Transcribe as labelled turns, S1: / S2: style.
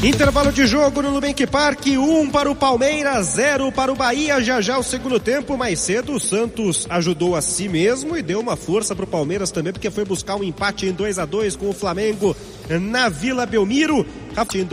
S1: Intervalo de jogo no Nubank Park, 1 para o Palmeiras, 0 para o Bahia. Já o segundo tempo, mais cedo o Santos ajudou a si mesmo e deu uma força para o Palmeiras também, porque foi buscar um empate em 2-2 com o Flamengo na Vila Belmiro.